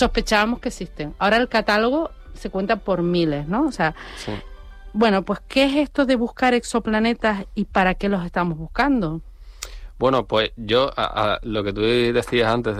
sospechábamos que existen. Ahora el catálogo se cuenta por miles, ¿no? O sea, Sí. bueno, pues ¿qué es esto de buscar exoplanetas y para qué los estamos buscando? Bueno, pues yo, lo que tú decías antes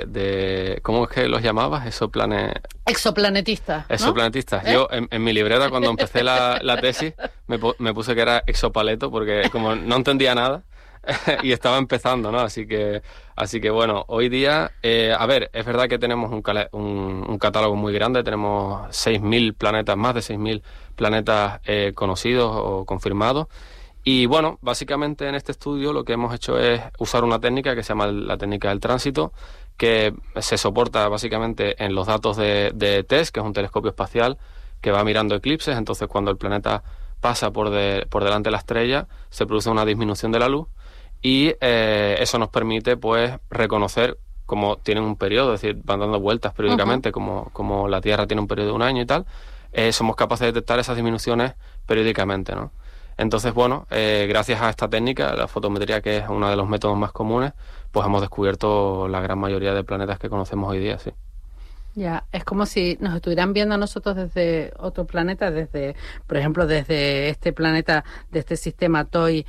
de ¿cómo es que los llamabas? Exoplanetistas, ¿no? Exoplanetistas. Yo, en mi libreta, cuando empecé la tesis, me puse que era exopaleto, porque como no entendía nada, y estaba empezando, ¿no? Así que bueno, hoy día, a ver, es verdad que tenemos un catálogo muy grande, tenemos 6.000 planetas, más de 6.000 planetas conocidos o confirmados. Y bueno, básicamente en este estudio lo que hemos hecho es usar una técnica que se llama la técnica del tránsito, que se soporta básicamente en los datos de TESS, que es un telescopio espacial que va mirando eclipses. Entonces, cuando el planeta pasa por delante de la estrella, se produce una disminución de la luz y eso nos permite pues reconocer como tienen un periodo, es decir, van dando vueltas periódicamente, como la Tierra tiene un periodo de un año y tal, somos capaces de detectar esas disminuciones periódicamente, ¿no? Entonces, bueno, gracias a esta técnica, la fotometría, que es uno de los métodos más comunes, pues hemos descubierto la gran mayoría de planetas que conocemos hoy día, sí. Ya, es como si nos estuvieran viendo a nosotros desde otro planeta, por ejemplo, desde este planeta, de este sistema TOI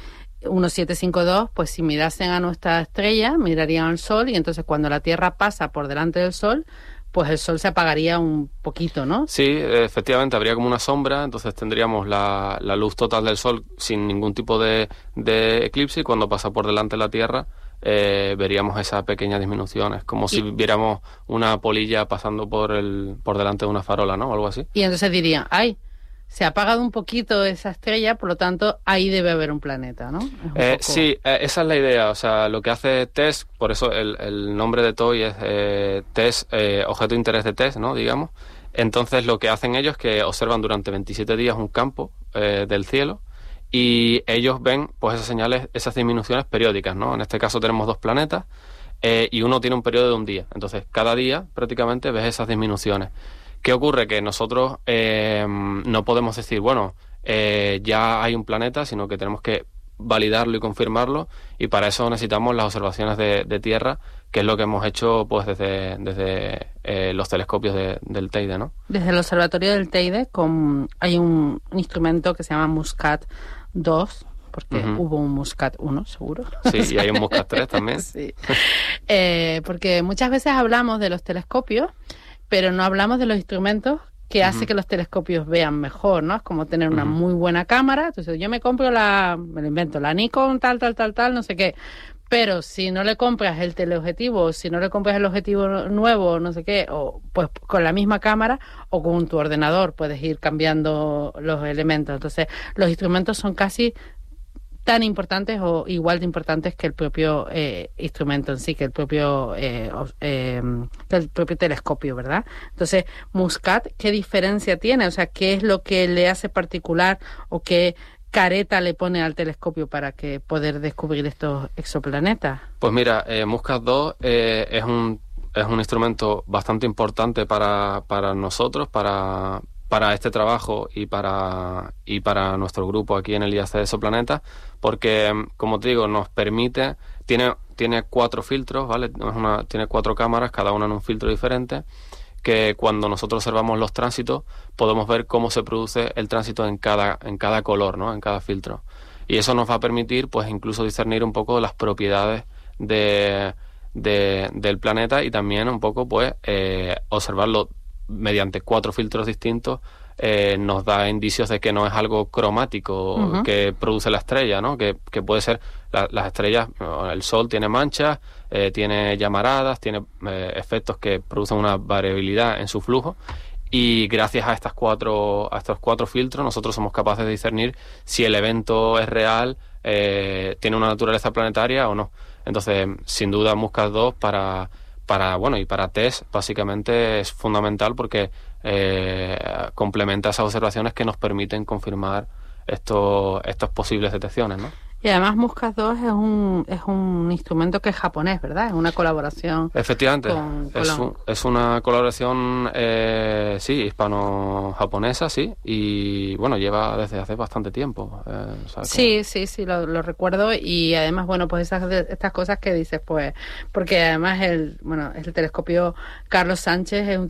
1752, pues si mirasen a nuestra estrella, mirarían al Sol, y entonces cuando la Tierra pasa por delante del Sol, pues el Sol se apagaría un poquito, ¿no? Sí, efectivamente, habría como una sombra, entonces tendríamos la luz total del Sol sin ningún tipo de eclipse, y cuando pasa por delante de la Tierra veríamos esas pequeñas disminuciones, como si viéramos una polilla pasando por delante de una farola, ¿no? O algo así. Y entonces dirían, ¡ay! Se ha apagado un poquito esa estrella, por lo tanto, ahí debe haber un planeta, ¿no? Sí, esa es la idea. O sea, lo que hace TESS, por eso el nombre de TOI es TESS, objeto de interés de TESS, ¿no? Digamos. Entonces, lo que hacen ellos es que observan durante 27 días un campo del cielo, y ellos ven pues esas señales, esas disminuciones periódicas, ¿no? En este caso tenemos 2 planetas y uno tiene un periodo de un día. Entonces, cada día prácticamente ves esas disminuciones. ¿Qué ocurre? Que nosotros no podemos decir, bueno, ya hay un planeta, sino que tenemos que validarlo y confirmarlo, y para eso necesitamos las observaciones de Tierra, que es lo que hemos hecho pues desde los telescopios del Teide, ¿no? Desde el observatorio del Teide hay un instrumento que se llama Muscat 2, porque hubo un Muscat 1, seguro. Sí, y hay un Muscat 3 también. Sí. Porque muchas veces hablamos de los telescopios, pero no hablamos de los instrumentos que hace que los telescopios vean mejor, ¿no? Es como tener una muy buena cámara. Entonces yo me compro me lo invento, la Nikon tal, no sé qué. Pero si no le compras el teleobjetivo, si no le compras el objetivo nuevo, no sé qué, o pues con la misma cámara o con tu ordenador puedes ir cambiando los elementos. Entonces los instrumentos son casi tan importantes o igual de importantes que el propio instrumento en sí, que el propio telescopio, ¿verdad? Entonces, Muscat, ¿qué diferencia tiene? O sea, ¿qué es lo que le hace particular o qué careta le pone al telescopio para que poder descubrir estos exoplanetas? Pues mira, Muscat 2 es un instrumento bastante importante para nosotros, para este trabajo y para nuestro grupo aquí en el IAC de Exoplanetas, porque, como te digo, nos permite, tiene 4 filtros, ¿vale? Tiene 4 cámaras, cada una en un filtro diferente, que cuando nosotros observamos los tránsitos podemos ver cómo se produce el tránsito en cada color, ¿no? En cada filtro. Y eso nos va a permitir, pues, incluso discernir un poco las propiedades del planeta, y también un poco, pues, observarlo mediante 4 filtros distintos. Nos da indicios de que no es algo cromático que produce la estrella, ¿no? Que puede ser las estrellas, el Sol tiene manchas, tiene llamaradas, tiene efectos que producen una variabilidad en su flujo, y gracias a estos 4 filtros nosotros somos capaces de discernir si el evento es real, tiene una naturaleza planetaria o no. Entonces, sin duda, Muscat 2 y para TESS básicamente es fundamental, porque complementa esas observaciones que nos permiten confirmar estas posibles detecciones, ¿no? Y además Muscat 2 es un instrumento que es japonés, ¿verdad? Es una colaboración. Efectivamente, es una colaboración, sí, hispano-japonesa, sí, y bueno, lleva desde hace bastante tiempo. Sí, lo recuerdo, y además, bueno, pues estas cosas que dices, pues, porque además el telescopio Carlos Sánchez es un